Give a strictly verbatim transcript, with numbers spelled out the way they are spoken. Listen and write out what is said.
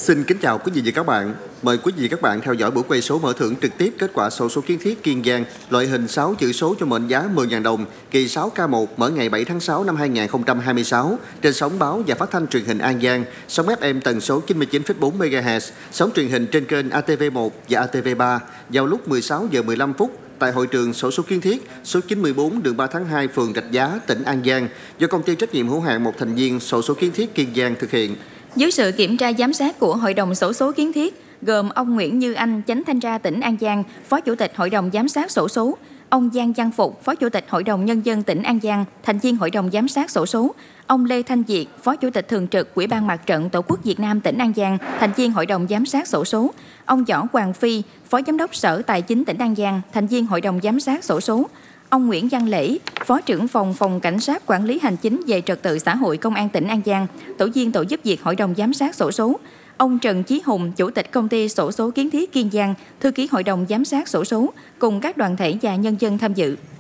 Xin kính chào quý vị và các bạn. Mời quý vị và các bạn theo dõi buổi quay số mở thưởng trực tiếp kết quả xổ số kiến thiết Kiên Giang, loại hình sáu chữ số cho mệnh giá mười nghìn đồng, kỳ sáu K một mở ngày bảy tháng sáu năm hai nghìn không trăm hai mươi sáu trên sóng báo và phát thanh truyền hình An Giang, sóng ép em tần số chín mươi chín phẩy bốn MHz, sóng truyền hình trên kênh A T V một và A T V ba vào lúc mười sáu giờ mười lăm phút tại hội trường xổ số kiến thiết số chín mươi bốn đường ba tháng hai, phường Rạch Giá, tỉnh An Giang do công ty trách nhiệm hữu hạn một thành viên xổ số kiến thiết Kiên Giang thực hiện. Dưới sự kiểm tra giám sát của Hội đồng xổ số kiến thiết, gồm ông Nguyễn Như Anh, Chánh thanh tra tỉnh An Giang, Phó Chủ tịch Hội đồng giám sát xổ số, ông Giang Văn Phục, Phó Chủ tịch Hội đồng Nhân dân tỉnh An Giang, thành viên Hội đồng giám sát xổ số, ông Lê Thanh Việt, Phó Chủ tịch Thường trực Ủy ban Mặt trận Tổ quốc Việt Nam tỉnh An Giang, thành viên Hội đồng giám sát xổ số, ông Võ Hoàng Phi, Phó Giám đốc Sở Tài chính tỉnh An Giang, thành viên Hội đồng giám sát xổ số, ông Nguyễn Văn Lễ, Phó trưởng phòng Phòng Cảnh sát Quản lý Hành chính về Trật tự xã hội Công an tỉnh An Giang, tổ viên tổ giúp việc Hội đồng giám sát xổ số, ông Trần Chí Hùng, Chủ tịch Công ty xổ số kiến thiết Kiên Giang, thư ký Hội đồng giám sát xổ số, cùng các đoàn thể và nhân dân tham dự.